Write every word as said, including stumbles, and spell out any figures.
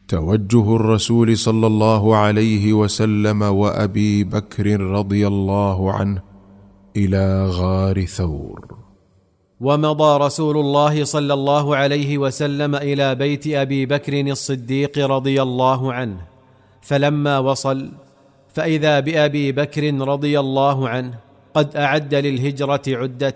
توجه الرسول صلى الله عليه وسلم وأبي بكر رضي الله عنه إلى غار ثور. ومضى رسول الله صلى الله عليه وسلم إلى بيت أبي بكر الصديق رضي الله عنه، فلما وصل فإذا بأبي بكر رضي الله عنه قد أعد للهجرة عدة